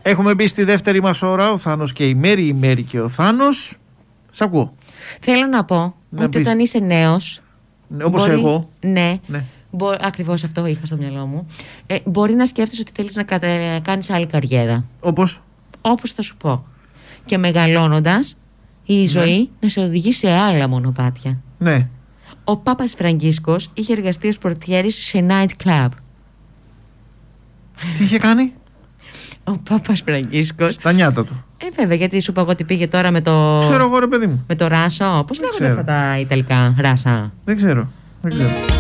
Έχουμε μπει στη δεύτερη μας ώρα, ο Θάνος και η Μέρη και ο Θάνος. Σ' ακούω. Θέλω να πω ότι όταν είσαι νέος, όπως εγώ. Ναι. Ακριβώς αυτό είχα στο μυαλό μου. Μπορεί να σκέφτεσαι ότι θέλεις να κάνεις άλλη καριέρα. Όπως θα σου πω. Και μεγαλώνοντας, η ζωή να σε οδηγεί σε άλλα μονοπάτια. Ναι. Ο Πάπας Φραγκίσκος είχε εργαστεί ως πορτιέρης σε night club. Τι είχε κάνει? Ο Πάπας Φραγκίσκος. Στα νιάτα του. Βέβαια, γιατί σου είπα εγώ ότι πήγε τώρα με το. Ξέρω εγώ, ρε παιδί μου. Με το Ράσο. Πώς λέγονται αυτά τα Ιταλικά, Ράσα? Δεν ξέρω.